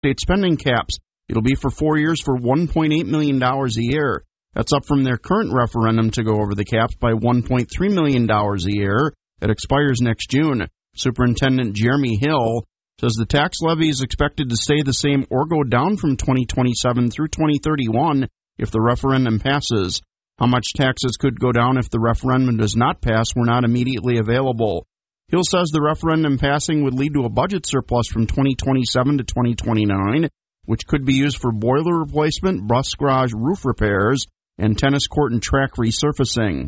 state spending caps. It'll be for 4 years for $1.8 million a year. That's up from their current referendum to go over the caps by $1.3 million a year. It expires next June. Superintendent Jeremy Hill says the tax levy is expected to stay the same or go down from 2027 through 2031 if the referendum passes. How much taxes could go down if the referendum does not pass were not immediately available. Hill says the referendum passing would lead to a budget surplus from 2027 to 2029, which could be used for boiler replacement, bus garage roof repairs, and tennis court and track resurfacing.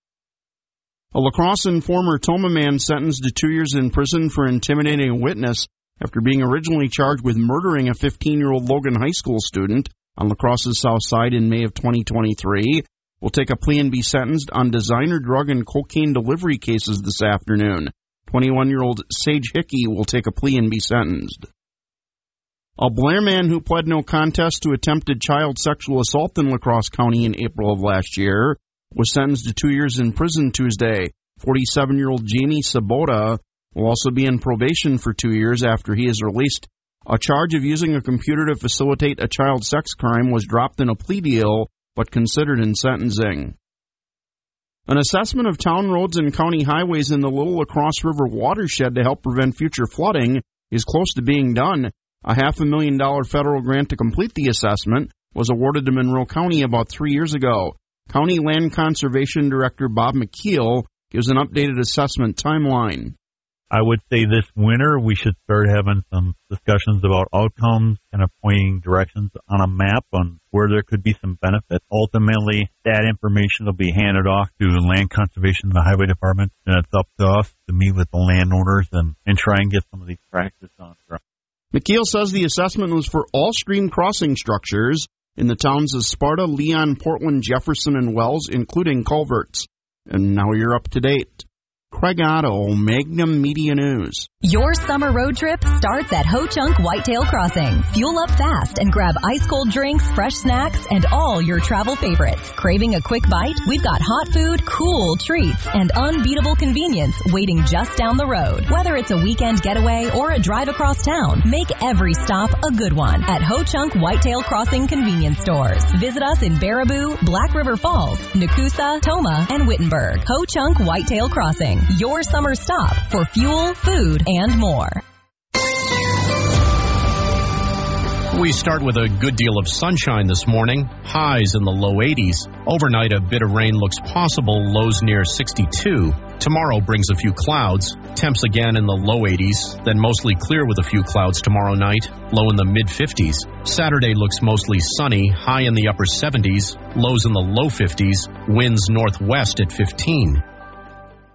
A La Crosse and former Tomah man sentenced to 2 years in prison for intimidating a witness after being originally charged with murdering a 15-year-old Logan High School student on La Crosse's south side in May of 2023. Will take a plea and be sentenced on designer drug and cocaine delivery cases this afternoon. 21-year-old Sage Hickey will take a plea and be sentenced. A Blair man who pled no contest to attempted child sexual assault in La Crosse County in April of last year was sentenced to 2 years in prison Tuesday. 47-year-old Jamie Sabota will also be in probation for 2 years after he is released. A charge of using a computer to facilitate a child sex crime was dropped in a plea deal, but considered in sentencing. An assessment of town roads and county highways in the Little La Crosse River watershed to help prevent future flooding is close to being done. A $500,000 federal grant to complete the assessment was awarded to Monroe County about 3 years ago. County Land Conservation Director Bob McKeel gives an updated assessment timeline. I would say this winter we should start having some discussions about outcomes and pointing directions on a map on where there could be some benefit. Ultimately, that information will be handed off to Land Conservation and the Highway Department, and it's up to us to meet with the landowners and try and get some of these practices on. McKeel says the assessment was for all stream crossing structures in the towns of Sparta, Leon, Portland, Jefferson, and Wells, including culverts. And now you're up to date. Craig Otto, Magnum Media News. Your summer road trip starts at Ho Chunk Whitetail Crossing. Fuel up fast and grab ice-cold drinks, fresh snacks, and all your travel favorites. Craving a quick bite? We've got hot food, cool treats, and unbeatable convenience waiting just down the road. Whether it's a weekend getaway or a drive across town, make every stop a good one at Ho Chunk Whitetail Crossing convenience stores. Visit us in Baraboo, Black River Falls, Nakusa, Tomah, and Wittenberg. Ho Chunk Whitetail Crossing. Your summer stop for fuel, food, and more. We start with a good deal of sunshine this morning. Highs in the low 80s. Overnight, a bit of rain looks possible. Lows near 62. Tomorrow brings a few clouds. Temps again in the low 80s. Then mostly clear with a few clouds tomorrow night. Low in the mid-50s. Saturday looks mostly sunny. High in the upper 70s. Lows in the low 50s. Winds northwest at 15.